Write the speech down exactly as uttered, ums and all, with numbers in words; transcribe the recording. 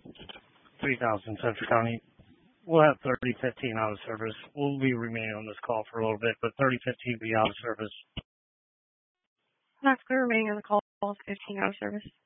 three thousand Central County. We'll have thirty fifteen out of service. We'll be remaining on this call for a little bit, but thirty fifteen will be out of service. That's clear, remaining on the call, fifteen out of service.